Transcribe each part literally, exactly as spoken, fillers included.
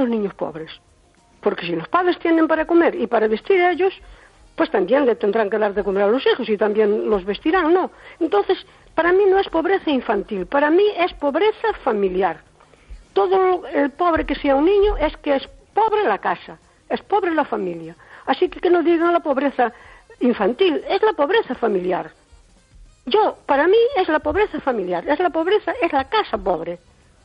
los niños pobres. Porque si los padres tienen para comer y para vestir a ellos, pues también le tendrán que dar de comer a los hijos y también los vestirán, ¿no? Entonces, para mí no es pobreza infantil, para mí es pobreza familiar. Todo el pobre que sea un niño es que es pobre la casa, es pobre la familia. Así que que no digan la pobreza infantil, es la pobreza familiar. Yo, para mí, es la pobreza familiar, es la pobreza, es la casa pobre.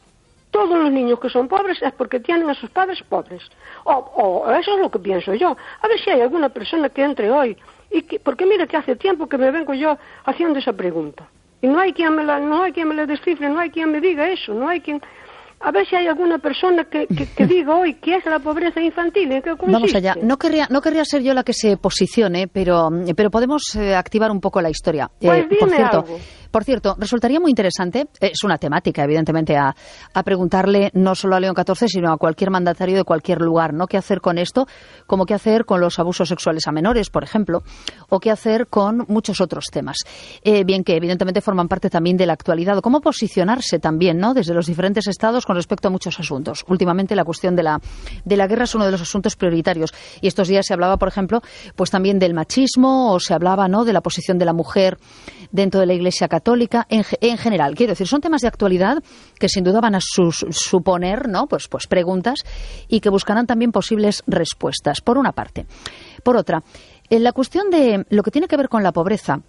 Todos los niños que son pobres es porque tienen a sus padres pobres. O, o eso es lo que pienso yo. A ver si hay alguna persona que entre hoy. Y que, porque mira que hace tiempo que me vengo yo haciendo esa pregunta. Y no hay quien me la, no hay quien me la descifre, no hay quien me diga eso, no hay quien... A ver si hay alguna persona que, que, que diga hoy qué es la pobreza infantil, ¿en qué consiste? Vamos allá. No querría, no querría ser yo la que se posicione, pero, pero podemos eh, activar un poco la historia. Pues eh, dime por cierto, algo. Por cierto, resultaría muy interesante, es una temática, evidentemente, a, a preguntarle no solo a León catorce, sino a cualquier mandatario de cualquier lugar, ¿no? ¿Qué hacer con esto? Como qué hacer con los abusos sexuales a menores, por ejemplo, o qué hacer con muchos otros temas. Eh, bien, que evidentemente forman parte también de la actualidad, o cómo posicionarse también, ¿no? Desde los diferentes estados con respecto a muchos asuntos. Últimamente la cuestión de la, de la guerra es uno de los asuntos prioritarios. Y estos días se hablaba, por ejemplo, pues también del machismo, o se hablaba, ¿no?, de la posición de la mujer dentro de la Iglesia Católica, en, en general. Quiero decir, son temas de actualidad que sin duda van a sus, suponer, ¿no?, pues, pues preguntas y que buscarán también posibles respuestas, por una parte. Por otra, en la cuestión de lo que tiene que ver con la pobreza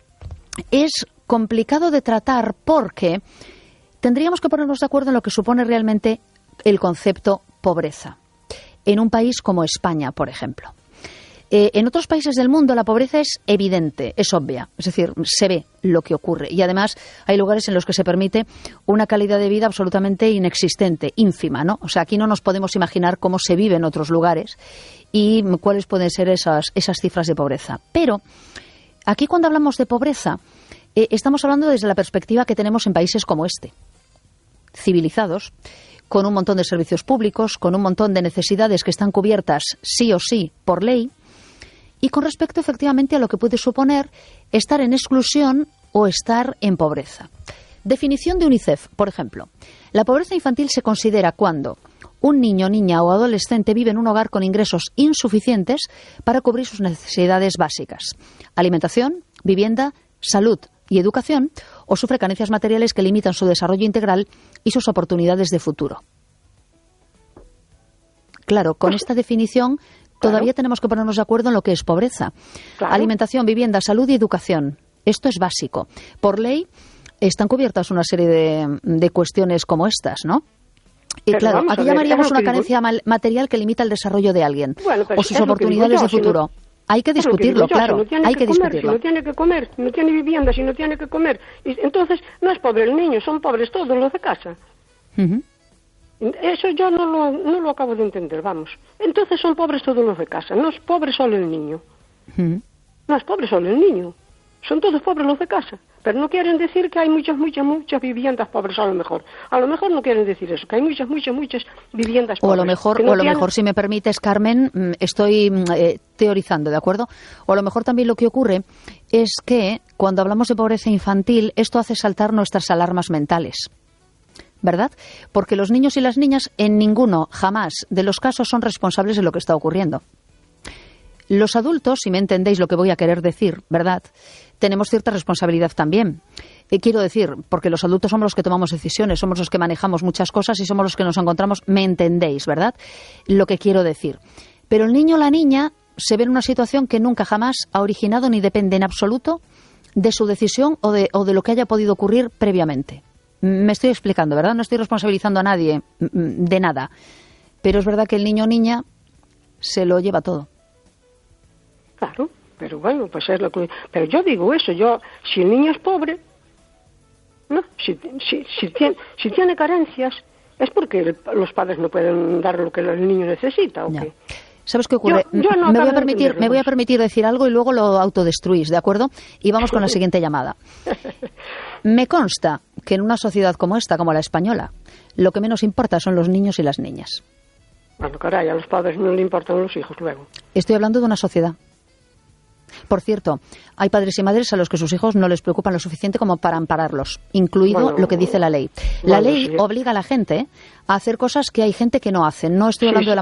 es complicado de tratar porque tendríamos que ponernos de acuerdo en lo que supone realmente el concepto pobreza. En un país como España, por ejemplo. Eh, en otros países del mundo la pobreza es evidente, es obvia, es decir, se ve lo que ocurre. Y además hay lugares en los que se permite una calidad de vida absolutamente inexistente, ínfima, ¿no? O sea, aquí no nos podemos imaginar cómo se vive en otros lugares y cuáles pueden ser esas, esas cifras de pobreza. Pero aquí cuando hablamos de pobreza, eh, estamos hablando desde la perspectiva que tenemos en países como este, civilizados, con un montón de servicios públicos, con un montón de necesidades que están cubiertas sí o sí por ley, y con respecto efectivamente a lo que puede suponer estar en exclusión o estar en pobreza. Definición de UNICEF, por ejemplo. La pobreza infantil se considera cuando un niño, niña o adolescente vive en un hogar con ingresos insuficientes para cubrir sus necesidades básicas: alimentación, vivienda, salud y educación, o sufre carencias materiales que limitan su desarrollo integral y sus oportunidades de futuro. Claro, con esta definición todavía claro. tenemos que ponernos de acuerdo en lo que es pobreza. Claro. Alimentación, vivienda, salud y educación. Esto es básico. Por ley están cubiertas una serie de, de cuestiones como estas, ¿no? Y pero claro, aquí llamaríamos una carencia mal, material que limita el desarrollo de alguien bueno, o sus oportunidades yo, de futuro. Si no, hay que discutirlo, que yo, claro. Si no hay que, que comer, discutirlo. Si no tiene que comer, si no tiene vivienda, si no tiene que comer. Y entonces no es pobre el niño, son pobres todos los de casa. Uh-huh. Eso yo no lo, no lo acabo de entender, vamos. Entonces son pobres todos los de casa, no es pobre solo el niño. Uh-huh. No es pobre solo el niño, son todos pobres los de casa. Pero no quieren decir que hay muchas, muchas, muchas viviendas pobres, a lo mejor. A lo mejor no quieren decir eso, que hay muchas, muchas, muchas viviendas pobres. O a lo mejor, no o a lo tienen... mejor si me permites, Carmen, estoy eh, teorizando, ¿de acuerdo? O a lo mejor también lo que ocurre es que cuando hablamos de pobreza infantil, esto hace saltar nuestras alarmas mentales, ¿verdad? Porque los niños y las niñas en ninguno, jamás, de los casos son responsables de lo que está ocurriendo. Los adultos, si me entendéis lo que voy a querer decir, ¿verdad?, tenemos cierta responsabilidad también. Eh, quiero decir, porque los adultos somos los que tomamos decisiones, somos los que manejamos muchas cosas y somos los que nos encontramos, me entendéis, ¿verdad?, lo que quiero decir. Pero el niño o la niña se ve en una situación que nunca jamás ha originado ni depende en absoluto de su decisión o de, o de lo que haya podido ocurrir previamente. Me estoy explicando, ¿verdad? No estoy responsabilizando a nadie de nada. Pero es verdad que el niño o niña se lo lleva todo. Claro, pero bueno, pues es lo que... Pero yo digo eso, yo, si el niño es pobre, ¿no? Si, si, si, tiene, si tiene carencias, es porque el, los padres no pueden dar lo que el niño necesita, ¿o qué? ¿Sabes qué ocurre? Yo, yo no me, voy a permitir, me voy a permitir decir algo y luego lo autodestruís, ¿de acuerdo? Y vamos con la siguiente llamada. Me consta que en una sociedad como esta, como la española, lo que menos importa son los niños y las niñas. Bueno, caray, a los padres no le importan los hijos luego. Estoy hablando de una sociedad. Por cierto, hay padres y madres a los que sus hijos no les preocupan lo suficiente como para ampararlos, incluido bueno, lo que dice la ley. La bueno, ley sí. obliga a la gente a hacer cosas que hay gente que no hace. No estoy hablando sí. de la